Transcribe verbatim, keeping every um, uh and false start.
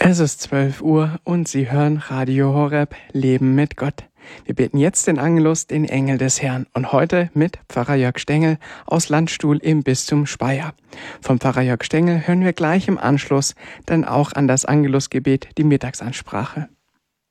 Es ist zwölf Uhr und Sie hören Radio Horeb, Leben mit Gott. Wir beten jetzt den Angelus, den Engel des Herrn, und heute mit Pfarrer Jörg Stengel aus Landstuhl im Bistum Speyer. Vom Pfarrer Jörg Stengel hören wir gleich im Anschluss dann auch an das Angelusgebet die Mittagsansprache.